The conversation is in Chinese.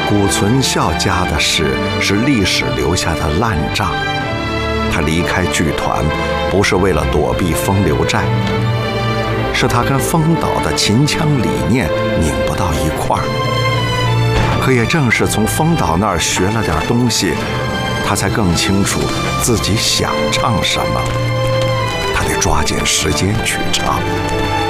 谷存孝家的事是历史留下的烂账，他离开剧团不是为了躲避风流债，是他跟丰岛的秦腔理念拧不到一块儿。可也正是从丰岛那儿学了点东西，他才更清楚自己想唱什么，他得抓紧时间去唱。